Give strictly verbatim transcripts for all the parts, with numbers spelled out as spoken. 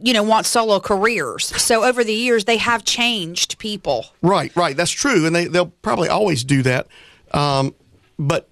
you know, want solo careers. So over the years, they have changed people. Right, right. That's true. And they, they'll probably always do that. Um, but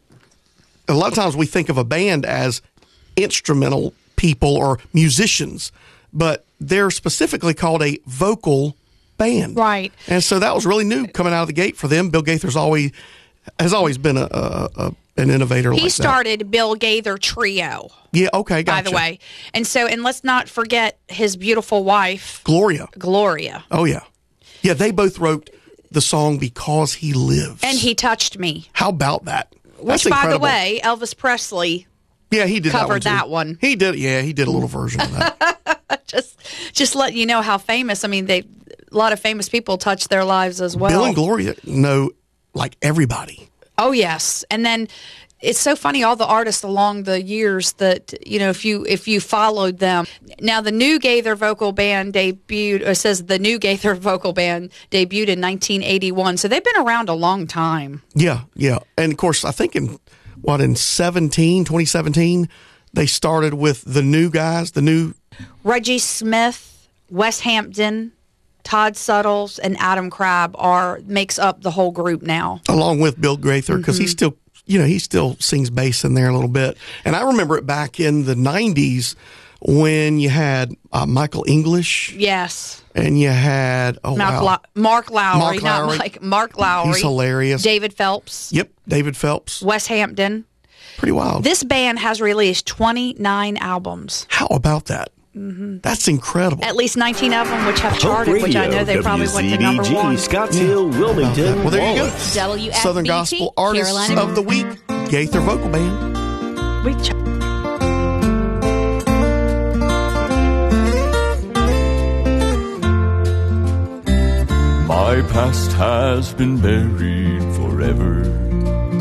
a lot of times we think of a band as instrumental people or musicians, but they're specifically called a vocal band. Right. And so that was really new coming out of the gate for them. Bill Gaither's always has always been a, a, a an innovator. He like started that. Bill Gaither Trio. Yeah, okay, gotcha. By the way. And so, and let's not forget his beautiful wife, Gloria. Gloria. Oh, yeah. Yeah, they both wrote the song Because He Lives. And He Touched Me. How about that? That's Which, by incredible. the way, Elvis Presley yeah, he did covered that that one. one. He did, yeah, he did a little version of that. just, just let you know how famous. I mean, they a lot of famous people touched their lives as well. Bill and Gloria know, like, everybody. Oh, yes. And then it's so funny, all the artists along the years that, you know, if you if you followed them. Now, the new Gaither vocal band debuted, it says the new Gaither vocal band debuted in nineteen eighty-one. So they've been around a long time. Yeah, yeah. And, of course, I think in, what, in seventeen, twenty seventeen, they started with the new guys, the new... Reggie Smith, Wes Hampton, Todd Suttles, and Adam Crabb are makes up the whole group now. Along with Bill Gaither, because mm-hmm. he still, you know, he still sings bass in there a little bit. And I remember it back in the nineties when you had uh, Michael English. Yes. And you had, oh, Mark, wow. La- Mark Lowry, Mark not Lowry. Mike, Mark Lowry. He's hilarious. David Phelps. Yep, David Phelps. Wes Hampton. Pretty wild. This band has released twenty-nine albums. How about that? Mm-hmm. That's incredible. At least nineteen of them, which have charted, Radio, which I know they probably went to number one. Scottsdale, yeah. Wilmington, well, there you go. W S B T, Southern Gospel Artists Carolina. of the Week, Gaither Vocal Band. We ch- My past has been buried forever.